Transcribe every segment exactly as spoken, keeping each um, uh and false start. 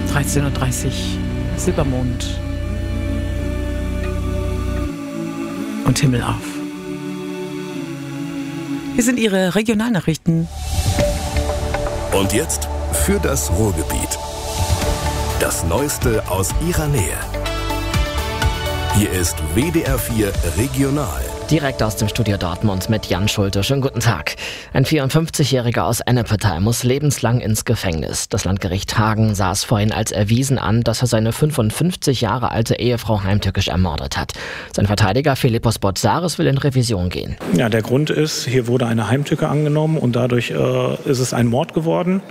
dreizehn Uhr dreißig, Silbermond und Himmel auf. Hier sind Ihre Regionalnachrichten. Und jetzt für das Ruhrgebiet. Das Neueste aus Ihrer Nähe. Hier ist W D R vier Regional. Direkt aus dem Studio Dortmund mit Jan Schulte. Schönen guten Tag. Ein vierundfünfzigjähriger aus Ennepetal muss lebenslang ins Gefängnis. Das Landgericht Hagen sah es vorhin als erwiesen an, dass er seine fünfundfünfzig Jahre alte Ehefrau heimtückisch ermordet hat. Sein Verteidiger Philippos Botzaris will in Revision gehen. Ja, der Grund ist, hier wurde eine Heimtücke angenommen und dadurch äh, ist es ein Mord geworden.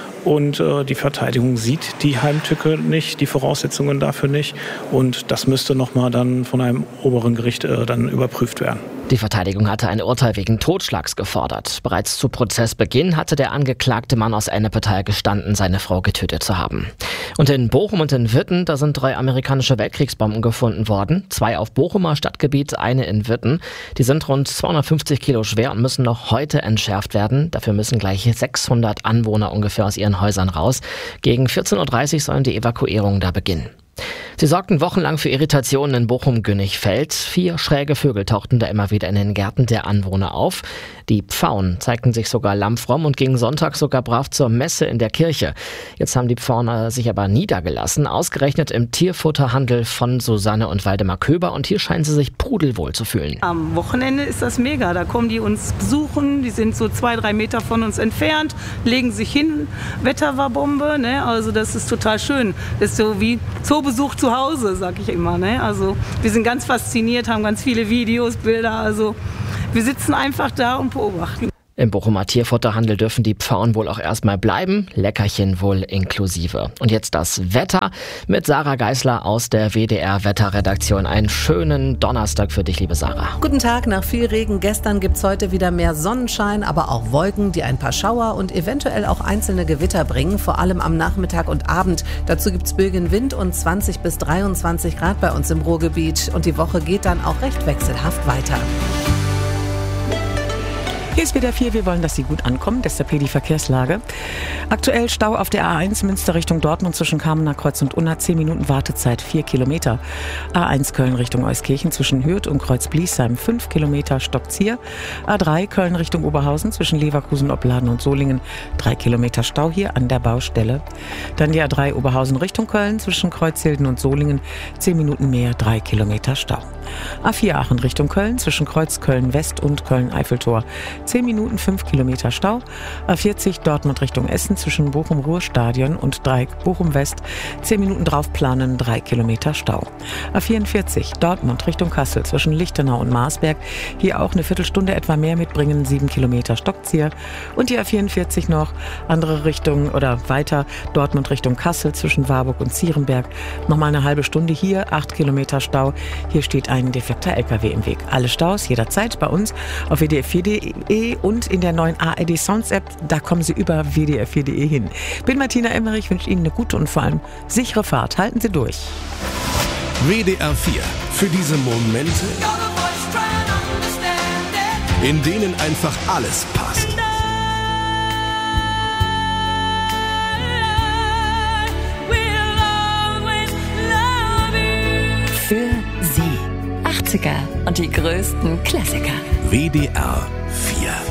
Und äh, die Verteidigung sieht die Heimtücke nicht, die Voraussetzungen dafür nicht. Und das müsste nochmal dann von einem oberen Gericht äh, dann überprüft werden. Die Verteidigung hatte ein Urteil wegen Totschlags gefordert. Bereits zu Prozessbeginn hatte der angeklagte Mann aus Ennepetal gestanden, seine Frau getötet zu haben. Und in Bochum und in Witten, da sind drei amerikanische Weltkriegsbomben gefunden worden. Zwei auf Bochumer Stadtgebiet, eine in Witten. Die sind rund zweihundertfünfzig Kilo schwer und müssen noch heute entschärft werden. Dafür müssen gleich sechshundert Anwohner ungefähr aus ihren Häusern raus. Gegen vierzehn Uhr dreißig sollen die Evakuierungen da beginnen. Sie sorgten wochenlang für Irritationen in Bochum-Gönnigfeld. Vier schräge Vögel tauchten da immer wieder in den Gärten der Anwohner auf. Die Pfauen zeigten sich sogar lammfromm und gingen Sonntag sogar brav zur Messe in der Kirche. Jetzt haben die Pfauen sich aber niedergelassen, ausgerechnet im Tierfutterhandel von Susanne und Waldemar Köber. Und hier scheinen sie sich pudelwohl zu fühlen. Am Wochenende ist das mega. Da kommen die uns besuchen. Die sind so zwei, drei Meter von uns entfernt, legen sich hin. Wetter war Bombe, ne? Also das ist total schön. Das ist so wie Zoobesuch zu Hause, sag ich immer. Ne? Also wir sind ganz fasziniert, haben ganz viele Videos, Bilder. Also wir sitzen einfach da und beobachten. Im Bochumer Tierfutterhandel dürfen die Pfauen wohl auch erstmal bleiben, Leckerchen wohl inklusive. Und jetzt das Wetter mit Sarah Geisler aus der W D R-Wetterredaktion. Einen schönen Donnerstag für dich, liebe Sarah. Guten Tag, nach viel Regen gestern gibt's heute wieder mehr Sonnenschein, aber auch Wolken, die ein paar Schauer und eventuell auch einzelne Gewitter bringen, vor allem am Nachmittag und Abend. Dazu gibt's böigen Wind und zwanzig bis dreiundzwanzig Grad bei uns im Ruhrgebiet. Und die Woche geht dann auch recht wechselhaft weiter. Hier ist W D R vier, wir wollen, dass Sie gut ankommen, deshalb hier die Verkehrslage. Aktuell Stau auf der A eins Münster Richtung Dortmund zwischen Kamener Kreuz und Unna, zehn Minuten Wartezeit, vier Kilometer. A eins Köln Richtung Euskirchen zwischen Hürth und Kreuz-Bliesheim, fünf Kilometer, stoppt hier. A drei Köln Richtung Oberhausen zwischen Leverkusen, Opladen und Solingen, drei Kilometer Stau hier an der Baustelle. Dann die A drei Oberhausen Richtung Köln zwischen Kreuzhilden und Solingen, zehn Minuten mehr, drei Kilometer Stau. A vier Aachen Richtung Köln zwischen Kreuz Köln West und Köln-Eiffeltor, zehn Minuten, fünf Kilometer Stau. A vierzig Dortmund Richtung Essen zwischen Bochum-Ruhr-Stadion und Dreieck Bochum-West, zehn Minuten draufplanen, drei Kilometer Stau. A vierundvierzig Dortmund Richtung Kassel zwischen Lichtenau und Marsberg, hier auch eine Viertelstunde etwa mehr mitbringen, sieben Kilometer Stockzieher. Und die A vierundvierzig noch, andere Richtung oder weiter, Dortmund Richtung Kassel zwischen Warburg und Zierenberg, nochmal eine halbe Stunde hier, acht Kilometer Stau. Hier steht ein defekter L K W im Weg. Alle Staus jederzeit bei uns auf W D R vier punkt de und in der neuen A R D Sounds App. Da kommen Sie über W D R vier punkt de hin. Bin Martina Emmerich, wünsche Ihnen eine gute und vor allem sichere Fahrt. Halten Sie durch. W D R vier. Für diese Momente, in denen einfach alles passt. Für Sie. achtziger und die größten Klassiker. W D R